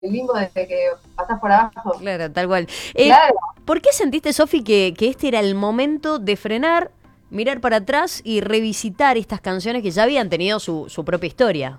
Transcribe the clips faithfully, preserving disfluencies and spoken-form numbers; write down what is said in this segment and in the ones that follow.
limbo desde que pasás por abajo. Claro, tal cual. Eh, Claro. ¿Por qué sentiste, Sofi, que, que este era el momento de frenar, mirar para atrás y revisitar estas canciones que ya habían tenido su, su propia historia?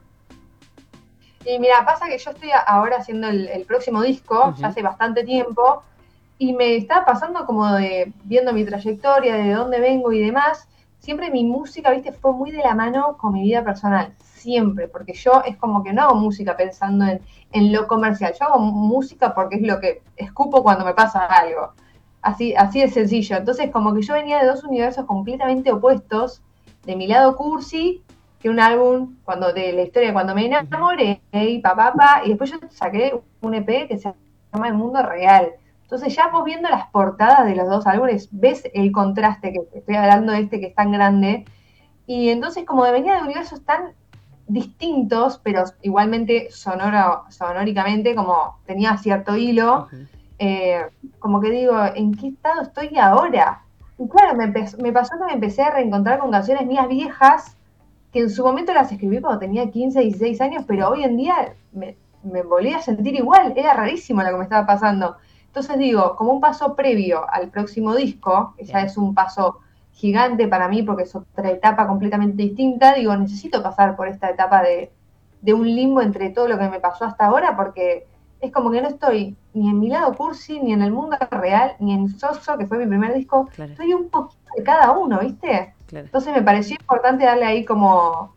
Y mira, pasa que yo estoy ahora haciendo el, el próximo disco, ya Ujú. hace bastante tiempo, y me estaba pasando como de viendo mi trayectoria, de dónde vengo y demás. Siempre mi música, viste, fue muy de la mano con mi vida personal, siempre, porque yo es como que no hago música pensando en, en lo comercial, yo hago música porque es lo que escupo cuando me pasa algo. Así, así de sencillo. Entonces, como que yo venía de dos universos completamente opuestos, de mi lado cursi, que un álbum cuando de la historia cuando me Ujú. enamoré y papá, pa, pa, y después yo saqué un E P que se llama El Mundo Real. Entonces ya vos viendo las portadas de los dos álbumes, ves el contraste que estoy hablando de este que es tan grande. Y entonces como venía de universos tan distintos, pero igualmente sonoro, sonóricamente, como tenía cierto hilo, Ujú. eh, como que digo, ¿en qué estado estoy ahora? Y claro, me, me pasó que me empecé a reencontrar con canciones mías viejas, que en su momento las escribí cuando tenía quince, dieciséis años, pero hoy en día me, me volví a sentir igual, era rarísimo lo que me estaba pasando. Entonces digo, como un paso previo al próximo disco, que ya Bien. es un paso gigante para mí porque es otra etapa completamente distinta, digo, necesito pasar por esta etapa de, de un limbo entre todo lo que me pasó hasta ahora porque es como que no estoy ni en mi lado cursi, ni en el mundo real, ni en Soso, que fue mi primer disco, Claro, estoy un poquito de cada uno, ¿viste? claro. Entonces me pareció importante darle ahí como,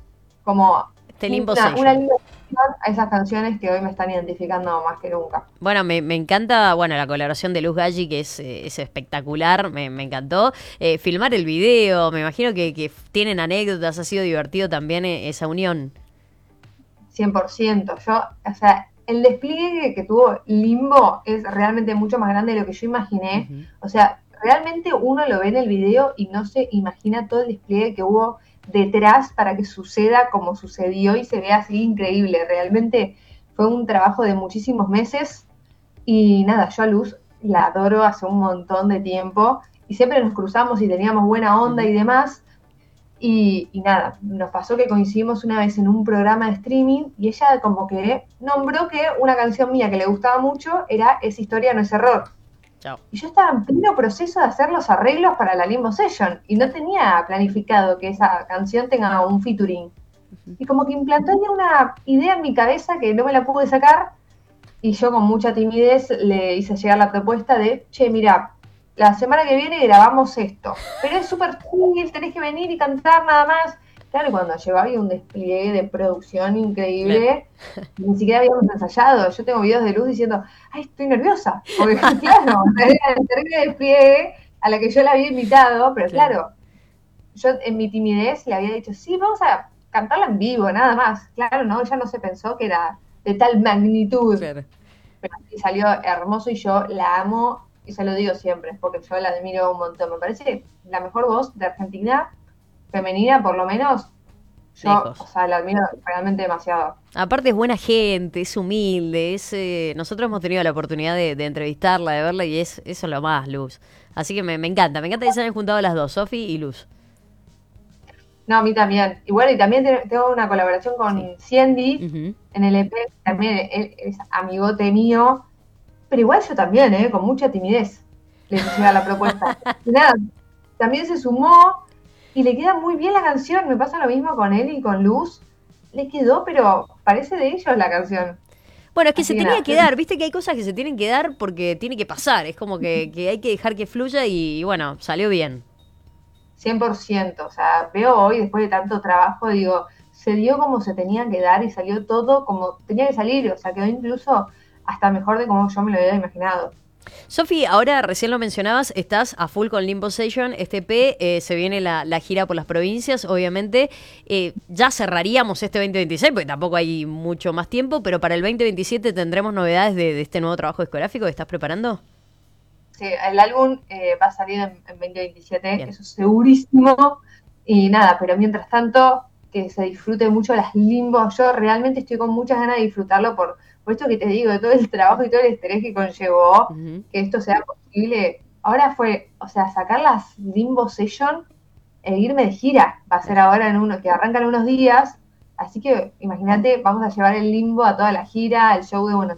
como Este Limbo una, una Session. linda a esas canciones que hoy me están identificando más que nunca. Bueno, me, me encanta, bueno, la colaboración de Luz Galli, que es, eh, es espectacular, me, me encantó. Eh, filmar el video, me imagino que, que tienen anécdotas, ha sido divertido también eh, esa unión. Cien por ciento. Yo, o sea, el despliegue que tuvo Limbo es realmente mucho más grande de lo que yo imaginé. Ujú. O sea, realmente uno lo ve en el video y no se imagina todo el despliegue que hubo detrás para que suceda como sucedió y se vea así increíble. Realmente fue un trabajo de muchísimos meses y nada, yo a Luz la adoro hace un montón de tiempo y siempre nos cruzamos y teníamos buena onda Ujú. y demás. Y, y nada, nos pasó que coincidimos una vez en un programa de streaming y ella como que nombró que una canción mía que le gustaba mucho era Esa historia no es error. Chao. Y yo estaba en pleno proceso de hacer los arreglos para la Limbo Session y no Claro. tenía planificado que esa canción tenga un featuring. Y como que implantó ya una idea en mi cabeza que no me la pude sacar y yo con mucha timidez le hice llegar la propuesta de, che, mira, la semana que viene grabamos esto, pero es súper chill, tenés que venir y cantar nada más. Claro, y cuando llegó había un despliegue de producción Claro. increíble, ni siquiera habíamos ensayado. Yo tengo videos de Luz diciendo, ay, estoy nerviosa, porque claro, era el terrible despliegue a la que yo la había invitado, pero Claro. claro, yo en mi timidez le había dicho, sí, vamos a cantarla en vivo, nada más. Claro, no, ella no se pensó que era de tal magnitud, Claro. pero sí salió hermoso y yo la amo y se lo digo siempre, porque yo la admiro un montón. Me parece la mejor voz de Argentina, femenina por lo menos, yo, o Lejos. sea, la admiro realmente demasiado. Aparte es buena gente, es humilde, es, eh, nosotros hemos tenido la oportunidad de, de entrevistarla, de verla y es eso es lo más, Luz. Así que me, me encanta, me encanta que se hayan juntado las dos, Sofi y Luz. No, a mí también. Y bueno, y también tengo una colaboración Sí. con Ciendy Ujú. en el E P, también él es amigote mío, pero igual yo también, ¿eh? Con mucha timidez le hice llegar la propuesta. Y nada, también se sumó y le queda muy bien la canción. Me pasa lo mismo con él y con Luz. Le quedó, pero parece de ellos la canción. Bueno, es que se Así que tenía nada, que dar, viste que hay cosas que se tienen que dar porque tiene que pasar, es como que, que hay que dejar que fluya y, y bueno, salió bien. cien por ciento. O sea, veo hoy, después de tanto trabajo, digo, se dio como se tenía que dar y salió todo como tenía que salir. O sea, quedó incluso hasta mejor de como yo me lo había imaginado. Sofi, ahora recién lo mencionabas, estás a full con Limbo Station, este P, eh, se viene la, la gira por las provincias, obviamente. Eh, ya cerraríamos este veinte veintiséis, porque tampoco hay mucho más tiempo, pero para el veinte veintisiete tendremos novedades de, de este nuevo trabajo discográfico que estás preparando. Sí, el álbum eh, va a salir en, en veinte veintisiete, Bien. eso es segurísimo. Y nada, pero mientras tanto, que se disfrute mucho las limbos. Yo realmente estoy con muchas ganas de disfrutarlo por, por esto que te digo, de todo el trabajo y todo el estrés que conllevó Ujú. que esto sea posible. Ahora fue, o sea, sacar las limbo session e irme de gira. Va a ser Claro. ahora en uno, que arrancan unos días. Así que imagínate, vamos a llevar el Limbo a toda la gira, al show de Buenos